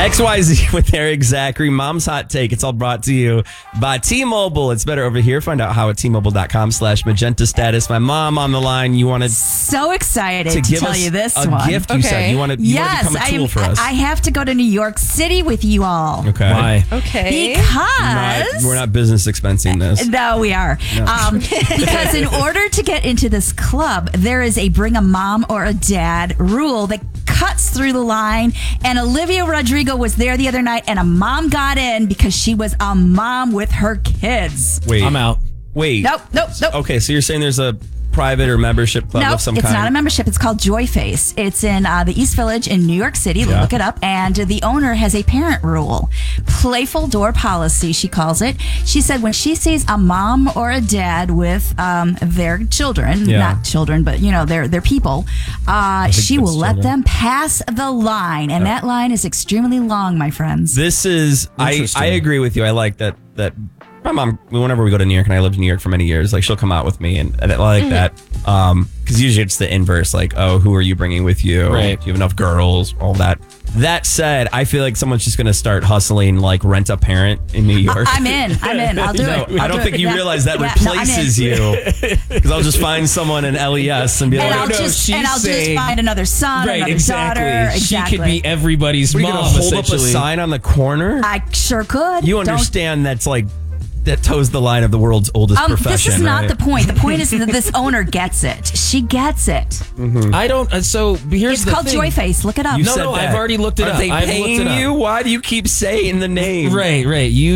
XYZ with Eric Zachary, Mom's Hot Take. It's all brought to you by T-Mobile. It's better over here. Find out how at T-Mobile.com/magenta status. My mom on the line. You wanted so excited to give tell us you this a one. gift. You said you wanted to become a tool for us. I have to go to New York City with you all. Okay. Why? Okay. Because we're not business expensing this. No, we are. No. Because in order to get into this club, there is a bring a mom or a dad rule that cuts through the line. And Olivia Rodrigo was there the other night, and a mom got in because she was a mom with her kids. Wait, I'm out. Wait. Nope. Okay, so you're saying there's a private or membership club of some kind? No, it's not a membership. It's called Joy Face. It's in the East Village in New York City. Yeah. Look it up. And the owner has a parent rule. Playful door policy, she calls it. She said when she sees a mom or a dad with their children, not children, but, their people, she will let them pass the line. And that line is extremely long, my friends. This is, I agree with you. I like that my mom, whenever we go to New York, and I lived in New York for many years, like she'll come out with me, and I like that. Because usually it's the inverse, like, oh, who are you bringing with you? Right. Do you have enough girls? All that. That said, I feel like someone's just going to start hustling, like rent a parent in New York. I'm in. I'll do it. I don't think you realize that replaces you. Because I'll just find someone in LES and be and like, I'll just find another son, right, another exactly. daughter. She Exactly. could be everybody's we're mom, going to hold up a essentially. sign on the corner? I sure could. You understand that's like, that toes the line of the world's oldest profession. This is not right? the point. The point is that this owner gets it. She gets it. Mm-hmm. I don't. So here's It's the called thing. Joy Face. Look it up. No, I've already looked it Are up. they I've paying looked it up. you? Why do you keep saying the name? Right.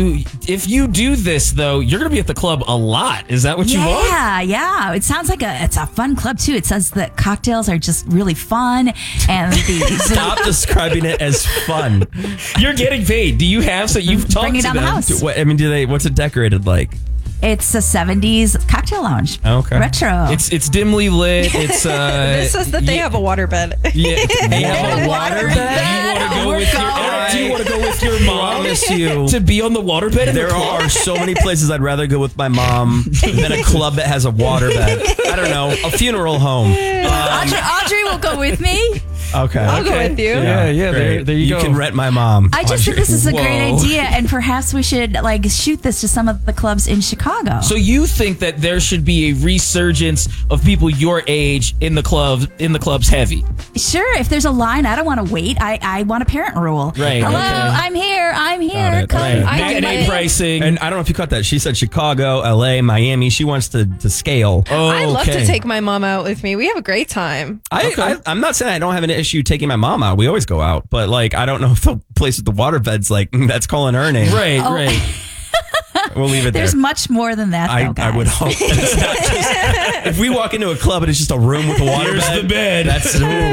If you do this though, you're gonna be at the club a lot. Is that what you want? Yeah. It sounds like it's a fun club too. It says that cocktails are just really fun, and Stop describing it as fun. You're getting paid. Do you have? So you've talked Bring it to down the them. house. What's it decorated like? It's a 70s cocktail lounge. Okay. Retro. It's dimly lit. It's This says that they have a waterbed. Yeah, they have a waterbed? Do you want to go with your mom? Promise you. To be on the waterbed? There are so many places I'd rather go with my mom than a club that has a waterbed. I don't know, a funeral home. Audrey will go with me. Okay. I'll go with you. Yeah. Great. There you go. You can rent my mom. I just think this is a great Whoa. idea, and perhaps we should shoot this to some of the clubs in Chicago. So you think that there should be a resurgence of people your age in the clubs heavy? Sure, if there's a line, I don't want to wait. I want a parent rule. Right. Hello, Okay. I'm here. it. Come. Right. I Matinee did. pricing. And I don't know if you caught that. She said Chicago, LA, Miami. She wants to scale. Oh, I'd love okay. to take my mom out with me. We have a great time. I'm not saying I don't have an issue taking my mom out. We always go out. But I don't know if the place with the waterbed's that's calling her name. Right. Oh. Right. We'll leave it there. There's much more than that, though, guys. I would hope that it's not just, if we walk into a club and it's just a room with a water Here's bed, the bed. That's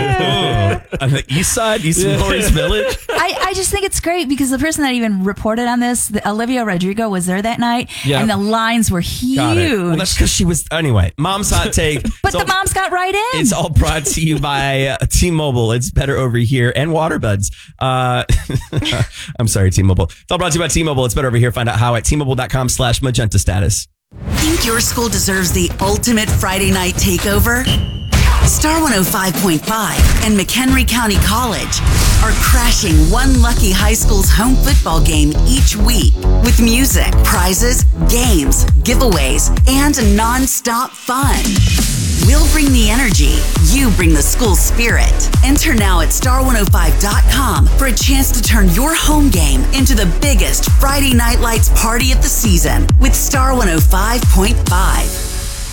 on the east side, East Forest Village. I just think it's great because the person that even reported on this, Olivia Rodrigo, was there that night, Yeah. and the lines were huge. Got it. Well, that's because she was anyway. Mom's hot take. But the moms got right in. It's all brought to you by T-Mobile. It's better over here and waterbeds. I'm sorry, T-Mobile. It's all brought to you by T-Mobile. It's better over here. Find out how at T-Mobile.com/magenta status. Think your school deserves the ultimate Friday night takeover? Star 105.5 and McHenry County College are crashing one lucky high school's home football game each week with music, prizes, games, giveaways, and non-stop fun. We'll bring the energy. You bring the school spirit. Enter now at star105.com for a chance to turn your home game into the biggest Friday Night Lights party of the season with Star 105.5.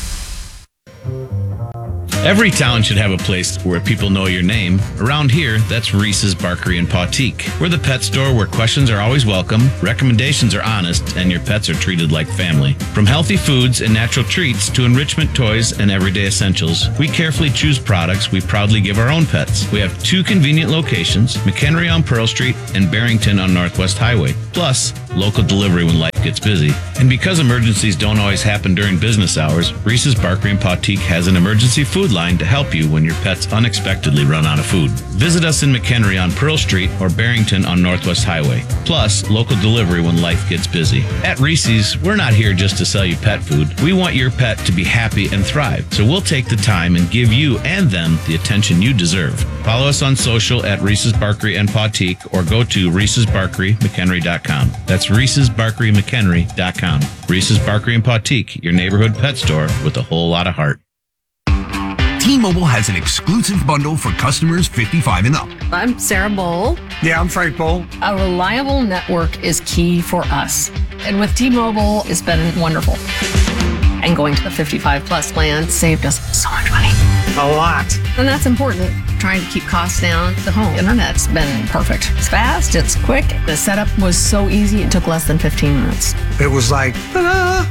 Every town should have a place where people know your name. Around here, that's Reese's Barkery and Pautique. We're the pet store where questions are always welcome, recommendations are honest, and your pets are treated like family. From healthy foods and natural treats to enrichment toys and everyday essentials, we carefully choose products we proudly give our own pets. We have 2 convenient locations, McHenry on Pearl Street and Barrington on Northwest Highway. Plus, local delivery when life gets busy. And because emergencies don't always happen during business hours, Reese's Barkery and Pautique has an emergency food food line to help you when your pets unexpectedly run out of food. Visit us in McHenry on Pearl Street or Barrington on Northwest Highway. Plus, local delivery when life gets busy. At Reese's, we're not here just to sell you pet food. We want your pet to be happy and thrive. So we'll take the time and give you and them the attention you deserve. Follow us on social at Reese's Barkery and Pautique or go to Reese'sBarkeryMcHenry.com. That's Reese'sBarkeryMcHenry.com. Reese's Barkery and Pautique, your neighborhood pet store with a whole lot of heart. T-Mobile has an exclusive bundle for customers 55 and up. I'm Sarah Bowl. Yeah, I'm Frank Bowl. A reliable network is key for us. And with T-Mobile, it's been wonderful. And going to the 55 plus plan saved us so much money. A lot. And that's important. Trying to keep costs down. The home internet's been perfect. It's fast, it's quick. The setup was so easy, it took less than 15 minutes. It was like, ta-da!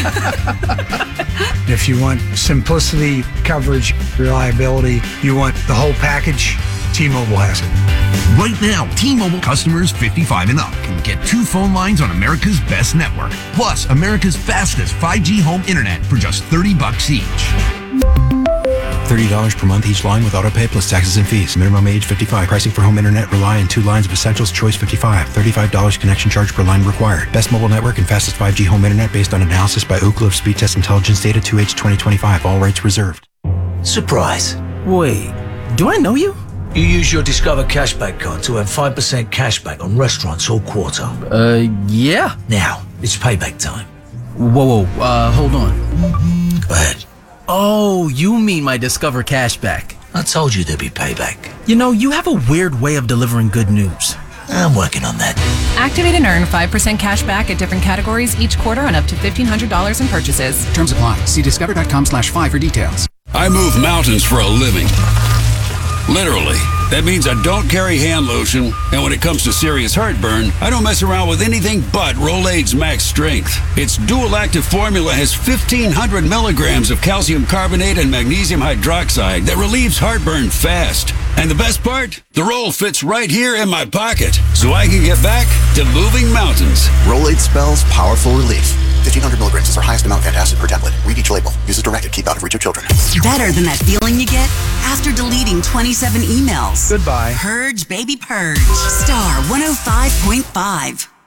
If you want simplicity, coverage, reliability, you want the whole package, T-Mobile has it. Right now, T-Mobile customers 55 and up can get 2 phone lines on America's best network, plus America's fastest 5G home internet for just $30 each. $30 per month each line with autopay plus taxes and fees. Minimum age 55. Pricing for home internet rely on 2 lines of Essentials Choice 55. $35 connection charge per line required. Best mobile network and fastest 5G home internet based on analysis by Ookla of Speed Test Intelligence data 2H 2025. All rights reserved. Surprise. Wait, do I know you? You use your Discover Cashback card to earn 5% cashback on restaurants all quarter. Yeah. Now, it's payback time. Whoa, hold on. Go ahead. Oh, you mean my Discover Cashback. I told you there'd be payback. You know, you have a weird way of delivering good news. I'm working on that. Activate and earn 5% cash back at different categories each quarter on up to $1,500 in purchases. Terms apply. See discover.com/5 for details. I move mountains for a living. Literally. That means I don't carry hand lotion, and when it comes to serious heartburn, I don't mess around with anything but Rolaids Max Strength. Its dual-active formula has 1,500 milligrams of calcium carbonate and magnesium hydroxide that relieves heartburn fast. And the best part? The roll fits right here in my pocket, so I can get back to moving mountains. Rolaids spells powerful relief. 1,500 milligrams is our highest amount of antacid per tablet. Read each label. Use as directed. Keep out of reach of children. Better than that feeling you get after deleting 27 emails. Goodbye. Purge, baby, purge. Star 105.5.